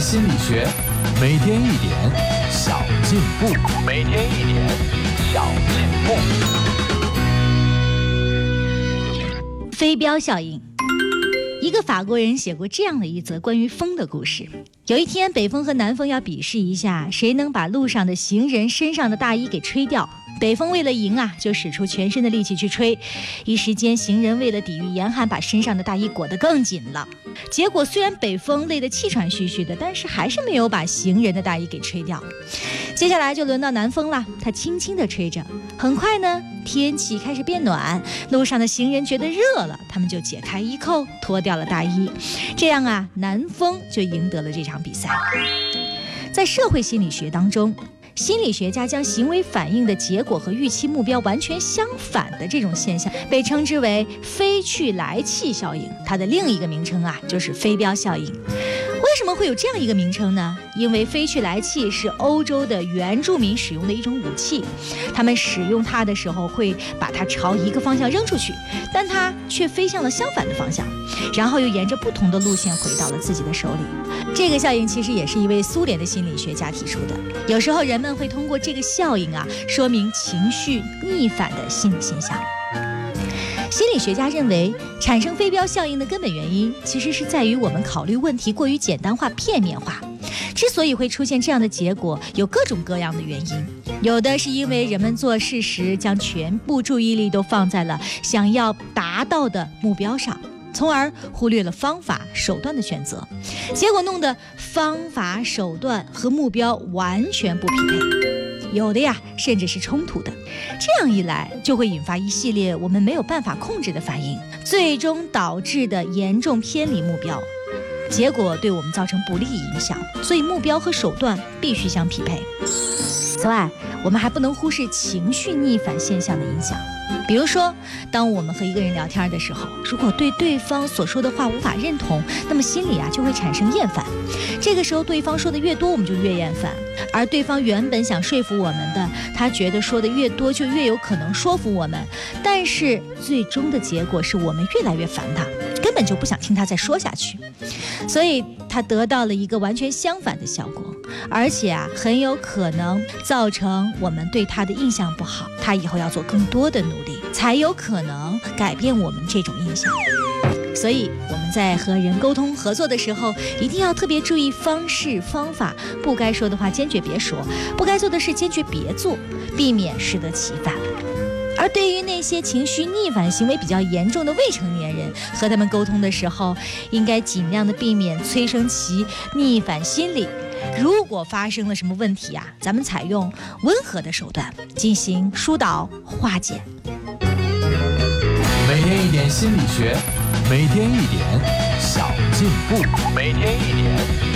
心理学，每天一点小进步，每天一点小进步。 飞镖效应。一个法国人写过这样的一则关于风的故事。有一天，北风和南风要比试一下，谁能把路上的行人身上的大衣给吹掉。北风为了赢啊，就使出全身的力气去吹，一时间行人为了抵御严寒，把身上的大衣裹得更紧了。结果虽然北风累得气喘吁吁的，但是还是没有把行人的大衣给吹掉。接下来就轮到南风了，他轻轻地吹着，很快呢，天气开始变暖，路上的行人觉得热了，他们就解开衣扣，脱掉了大衣，这样啊，南风就赢得了这场比赛。在社会心理学当中，心理学家将行为反应的结果和预期目标完全相反的这种现象被称之为飞去来气效应，它的另一个名称啊就是飞镖效应。为什么会有这样一个名称呢？因为飞去来气是欧洲的原住民使用的一种武器，他们使用它的时候会把它朝一个方向扔出去，但它却飞向了相反的方向，然后又沿着不同的路线回到了自己的手里。这个效应其实也是一位苏联的心理学家提出的。有时候人们会通过这个效应啊，说明情绪逆反的心理现象。心理学家认为，产生飞镖效应的根本原因其实是在于我们考虑问题过于简单化、片面化。之所以会出现这样的结果，有各种各样的原因。有的是因为人们做事时将全部注意力都放在了想要达到的目标上，从而忽略了方法手段的选择，结果弄得方法手段和目标完全不匹配，有的呀甚至是冲突的。这样一来就会引发一系列我们没有办法控制的反应，最终导致的严重偏离目标，结果对我们造成不利影响。所以目标和手段必须相匹配。此外，我们还不能忽视情绪逆反现象的影响。比如说，当我们和一个人聊天的时候，如果对对方所说的话无法认同，那么心里就会产生厌烦。这个时候对方说的越多，我们就越厌烦，而对方原本想说服我们的，他觉得说的越多就越有可能说服我们，但是最终的结果是我们越来越烦他，根本就不想听他再说下去。所以他得到了一个完全相反的效果，而且很有可能造成我们对他的印象不好，他以后要做更多的努力，才有可能改变我们这种印象。所以我们在和人沟通合作的时候，一定要特别注意方式方法，不该说的话坚决别说，不该做的事坚决别做，避免适得其反。而对于那些情绪逆反行为比较严重的未成年人，和他们沟通的时候，应该尽量的避免催生其逆反心理。如果发生了什么问题咱们采用温和的手段进行疏导化解。 每天一点心理学，每天一点小进步，每天一点